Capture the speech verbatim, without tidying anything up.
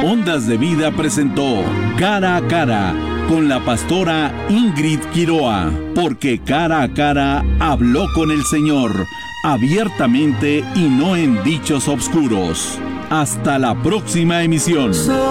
Ondas de Vida presentó Cara a Cara con la pastora Ingrid Quiroa, porque cara a cara habló con el Señor, abiertamente y no en dichos obscuros. Hasta la próxima emisión.